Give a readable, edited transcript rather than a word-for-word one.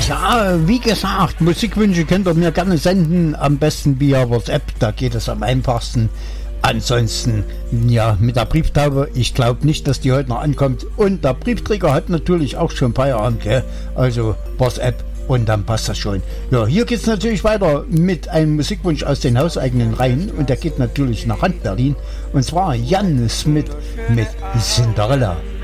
Ja, wie gesagt, Musikwünsche könnt ihr mir gerne senden, am besten via WhatsApp, da geht es am einfachsten. Ansonsten, ja, mit der Brieftaube, ich glaube nicht, dass die heute noch ankommt. Und der Briefträger hat natürlich auch schon Feierabend, gell? Also WhatsApp und dann passt das schon. Ja, hier geht es natürlich weiter mit einem Musikwunsch aus den hauseigenen Reihen und der geht natürlich nach Rand Berlin. Und zwar Jan Smith mit Cinderella.